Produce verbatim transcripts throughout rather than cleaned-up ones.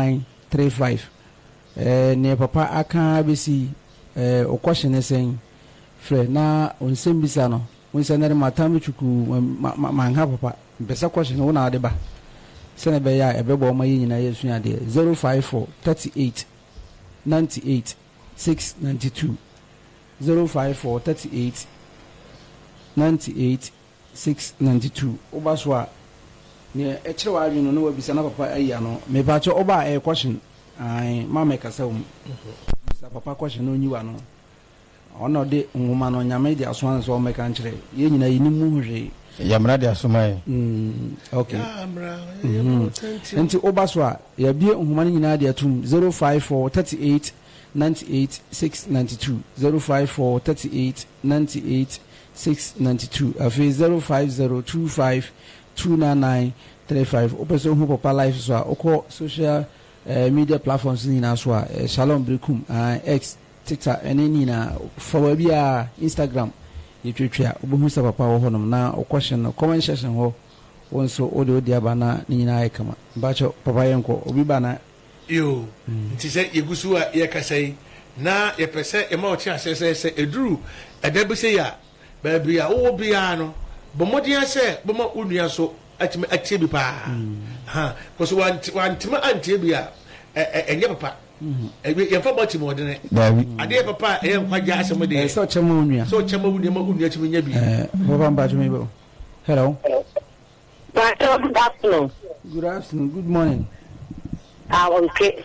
nine three five. Eh, ne papa aka besi eh okwashi ne sen fre na onsem bisa no onse na matam chuku manha papa besa kwashi no na ade ba sene be ya ebebo ma yi nyina yesu ade zero five four thirty-eight ninety-eight six ninety-two zero five four thirty-eight ninety-eight six ninety-two obaswa ne echire wa adwino no wabisa na papa ayi ano me ba cho oba e question ai mama kasa um bisa papa question no nyiwa no ono de nwuma no nyame de aso anso o meka nchire ye nyina yi ni mu hwe yamra de asoma mm okay yamra enti obaswa ya bie nwuma no nyina de atum zero five four thirty-eight ninety-eight six ninety-two zero five four thirty-eight ninety-eight six ninety-two afi zero five zero two five two nine nine three five opeso hu papa life so oko social uh, media platforms ni na so uh, Shalom Brekum uh, X TikTok ene ni na follow bia Instagram yetwetwa obohu sa papa wo honom na question no comment section ho wonso ode odi abana ni na ayekama bacho papa yenko obi bana yo nti se yegusu a yekasai na yepese e ma o ti asese se eduru edabese ya ba bia wo bia no bomodian se boma unua so atime atie bi pa ha ko so wan wantima antie bia enye papa e ye fa boti modene ade papa e nkwaja asemo de so chema unua so chema unua ma unua chime nya bi eh papa mba chime bo hello good afternoon good afternoon good morning. Ah, okay.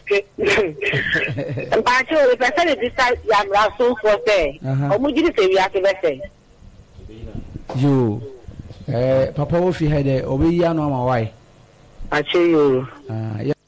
But you person this time you am so for say. Omujiri say we have to say. You eh papa wo fi hede obi ya no ama why? Ache you. Ah